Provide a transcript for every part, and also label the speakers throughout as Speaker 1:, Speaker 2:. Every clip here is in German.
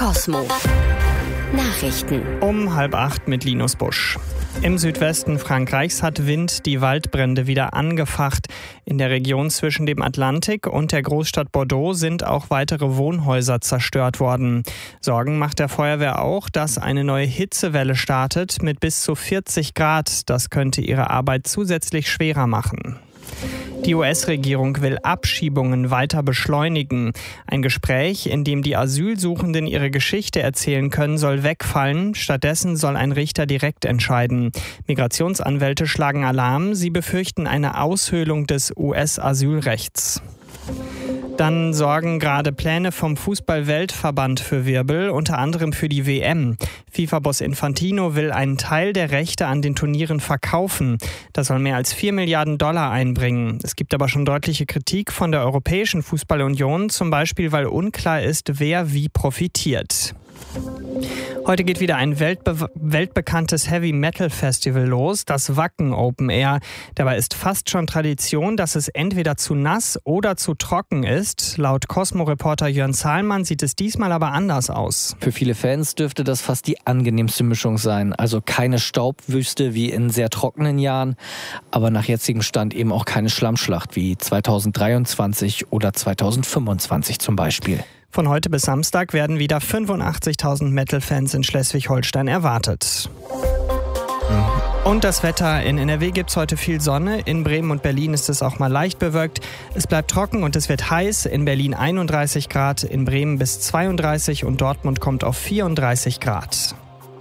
Speaker 1: Kosmo. Nachrichten.
Speaker 2: Um 7:30 mit Linus Busch. Im Südwesten Frankreichs hat Wind die Waldbrände wieder angefacht. In der Region zwischen dem Atlantik und der Großstadt Bordeaux sind auch weitere Wohnhäuser zerstört worden. Sorgen macht der Feuerwehr auch, dass eine neue Hitzewelle startet mit bis zu 40 Grad. Das könnte ihre Arbeit zusätzlich schwerer machen. Die US-Regierung will Abschiebungen weiter beschleunigen. Ein Gespräch, in dem die Asylsuchenden ihre Geschichte erzählen können, soll wegfallen. Stattdessen soll ein Richter direkt entscheiden. Migrationsanwälte schlagen Alarm. Sie befürchten eine Aushöhlung des US-Asylrechts. Dann sorgen gerade Pläne vom Fußball-Weltverband für Wirbel, unter anderem für die WM. FIFA-Boss Infantino will einen Teil der Rechte an den Turnieren verkaufen. Das soll mehr als $4 Milliarden einbringen. Es gibt aber schon deutliche Kritik von der Europäischen Fußball-Union, zum Beispiel weil unklar ist, wer wie profitiert. Heute geht wieder ein weltbekanntes Heavy-Metal-Festival los, das Wacken Open Air. Dabei ist fast schon Tradition, dass es entweder zu nass oder zu trocken ist. Laut Cosmo-Reporter Jörn Zahlmann sieht es diesmal aber anders aus.
Speaker 3: Für viele Fans dürfte das fast die angenehmste Mischung sein. Also keine Staubwüste wie in sehr trockenen Jahren, aber nach jetzigem Stand eben auch keine Schlammschlacht wie 2023 oder 2025 zum Beispiel.
Speaker 2: Von heute bis Samstag werden wieder 85.000 Metal-Fans in Schleswig-Holstein erwartet. Und das Wetter: in NRW gibt es heute viel Sonne, in Bremen und Berlin ist es auch mal leicht bewölkt. Es bleibt trocken und es wird heiß, in Berlin 31 Grad, in Bremen bis 32 und Dortmund kommt auf 34 Grad.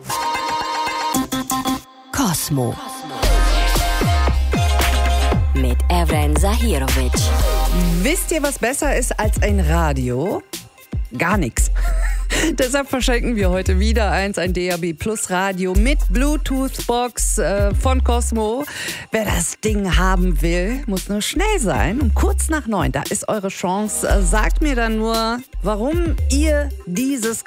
Speaker 1: Kosmo. Mit Evren Zahirovic.
Speaker 4: Wisst ihr, was besser ist als ein Radio? Gar nichts. Deshalb verschenken wir heute wieder ein DAB Plus Radio mit Bluetooth-Box von Cosmo. Wer das Ding haben will, muss nur schnell sein. Um kurz nach 9, da ist eure Chance. Sagt mir dann nur, warum ihr dieses